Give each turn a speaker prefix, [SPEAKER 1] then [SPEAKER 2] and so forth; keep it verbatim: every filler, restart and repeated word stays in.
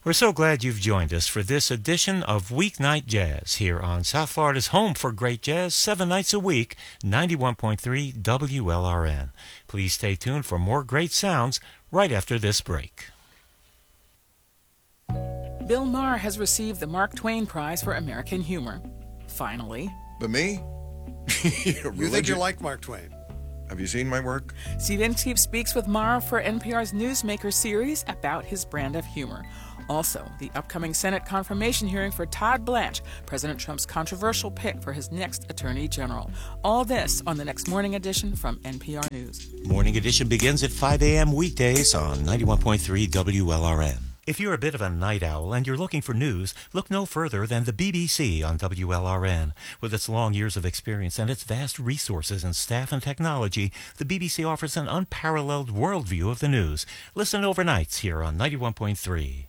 [SPEAKER 1] We're so glad you've joined us for this edition of Weeknight Jazz here on South Florida's home for great jazz, seven nights a week, ninety-one point three W L R N. Please stay tuned for more great sounds right after this break.
[SPEAKER 2] Bill Maher has received the Mark Twain Prize for American Humor. Finally.
[SPEAKER 3] But me?
[SPEAKER 4] You think you like Mark Twain?
[SPEAKER 3] Have you seen my work?
[SPEAKER 2] Steve Inskeep speaks with Maher for N P R's Newsmaker series about his brand of humor. Also, the upcoming Senate confirmation hearing for Todd Blanche, President Trump's controversial pick for his next Attorney General. All this on the next Morning Edition from N P R News.
[SPEAKER 1] Morning Edition begins at five a.m. weekdays on ninety-one point three W L R N. If you're a bit of a night owl and you're looking for news, look no further than the B B C on W L R N. With its long years of experience and its vast resources in staff and technology, the B B C offers an unparalleled worldview of the news. Listen overnights here on ninety-one point three.